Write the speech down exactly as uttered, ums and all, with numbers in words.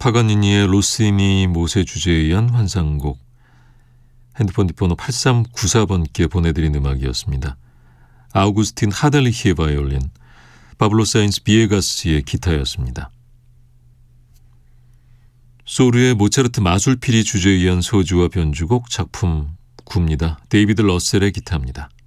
파가니니의 로시니 모세 주제에 의한 환상곡, 핸드폰 뒷번호 팔삼구사 번께 보내드린 음악이었습니다. 아우구스틴 하달리히의 바이올린, 파블로 사인스 비에가스의 기타였습니다. 소르의 모차르트 마술피리 주제에 의한 소주와 변주곡 작품 구입니다. 데이비드 러셀의 기타입니다.